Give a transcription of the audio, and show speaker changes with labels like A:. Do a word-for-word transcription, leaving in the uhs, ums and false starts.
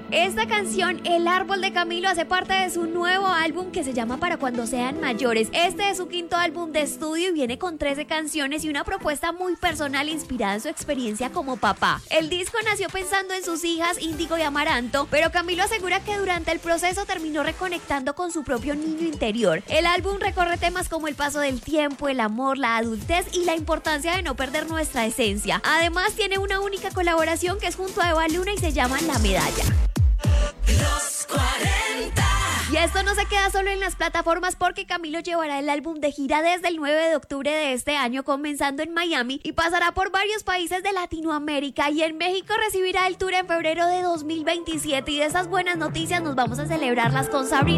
A: Esta canción, El Árbol de Camilo, hace parte de su nuevo álbum que se llama Para Cuando Sean Mayores. Este es su quinto álbum de estudio y viene con trece canciones y una propuesta muy personal inspirada en su experiencia como papá. El disco nació pensando en sus hijas Índigo y Amaranto, pero Camilo asegura que durante el proceso terminó reconectando con su propio niño interior. El álbum recorre temas como el paso del tiempo, el amor, la adultez y la importancia de no perder nuestra esencia. Además, tiene una única colaboración que es junto a Eva Luna y se llama La Medalla.
B: Los cuarenta.
A: Y esto no se queda solo en las plataformas porque Camilo llevará el álbum de gira desde el nueve de octubre de este año, comenzando en Miami, y pasará por varios países de Latinoamérica, y en México recibirá el tour en febrero de dos mil veintisiete. Y de esas buenas noticias nos vamos a celebrarlas con Sabrina